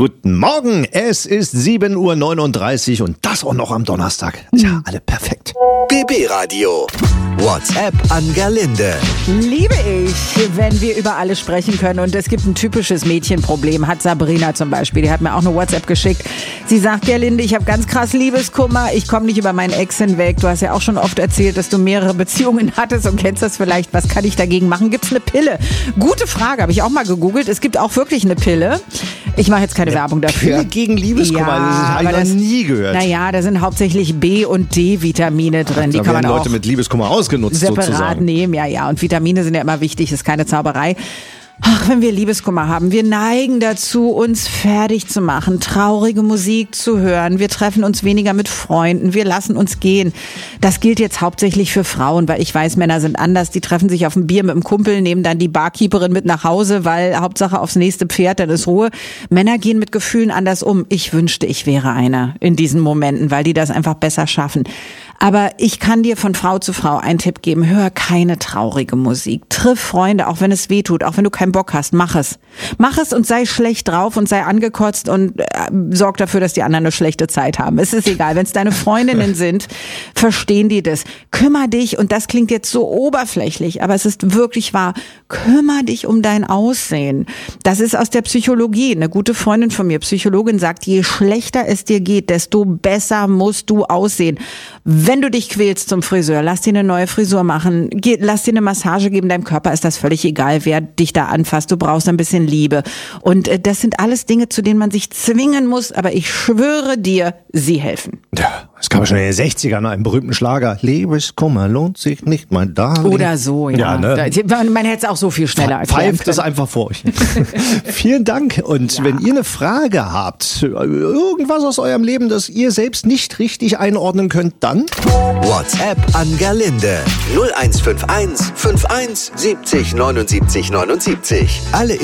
Guten Morgen, es ist 7:39 Uhr und das auch noch am Donnerstag. Ja, alle perfekt. BB Radio. WhatsApp an Gerlinde. Liebe ich, wenn wir über alles sprechen können. Und es gibt ein typisches Mädchenproblem, hat Sabrina zum Beispiel. Die hat mir auch eine WhatsApp geschickt. Sie sagt, Gerlinde, ich habe ganz krass Liebeskummer. Ich komme nicht über meinen Ex hinweg. Du hast ja auch schon oft erzählt, dass du mehrere Beziehungen hattest und kennst das vielleicht. Was kann ich dagegen machen? Gibt es eine Pille? Gute Frage, habe ich auch mal gegoogelt. Es gibt auch wirklich eine Pille. Ich mache jetzt keine Werbung dafür. Pille gegen Liebeskummer, das habe ich noch nie gehört. Naja, da sind hauptsächlich B- und D-Vitamine drin. Da Die kann man werden auch Leute mit Liebeskummer ausgenutzt separat sozusagen. nehmen. Ja. Und Vitamine sind ja immer wichtig, ist keine Zauberei. Ach, wenn wir Liebeskummer haben, wir neigen dazu, uns fertig zu machen, traurige Musik zu hören. Wir treffen uns weniger mit Freunden, wir lassen uns gehen. Das gilt jetzt hauptsächlich für Frauen, weil ich weiß, Männer sind anders. Die treffen sich auf ein Bier mit einem Kumpel, nehmen dann die Barkeeperin mit nach Hause, weil Hauptsache aufs nächste Pferd, dann ist Ruhe. Männer gehen mit Gefühlen anders um. Ich wünschte, ich wäre einer in diesen Momenten, weil die das einfach besser schaffen. Aber ich kann dir von Frau zu Frau einen Tipp geben. Hör keine traurige Musik. Triff Freunde, auch wenn es weh tut, auch wenn du keinen Bock hast. Mach es. Mach es und sei schlecht drauf und sei angekotzt und sorg dafür, dass die anderen eine schlechte Zeit haben. Es ist egal. Wenn es deine Freundinnen sind, verstehen die das. Kümmer dich, und das klingt jetzt so oberflächlich, aber es ist wirklich wahr, kümmer dich um dein Aussehen. Das ist aus der Psychologie. Eine gute Freundin von mir, Psychologin, sagt, je schlechter es dir geht, desto besser musst du aussehen. Wenn du dich quälst zum Friseur, lass dir eine neue Frisur machen, lass dir eine Massage geben, deinem Körper ist das völlig egal, wer dich da anfasst, du brauchst ein bisschen Liebe. Und das sind alles Dinge, zu denen man sich zwingen muss, aber ich schwöre dir, sie helfen. Ja, es gab schon in den 60ern einen berühmten Schlager. Liebeskummer lohnt sich nicht, mein Darling. Oder so, ja. Ne? Man hätte es auch so viel schneller erklären Pfeift können. es einfach vor euch. Vielen Dank. Und wenn ihr eine Frage habt, irgendwas aus eurem Leben, das ihr selbst nicht richtig einordnen könnt, dann WhatsApp an Gerlinde. 0151 51 70 79 79. Alle